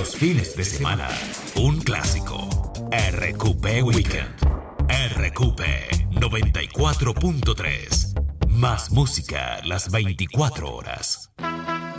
Los fines de semana, un clásico. RQP Weekend. RQP 94.3. Más música las 24 horas.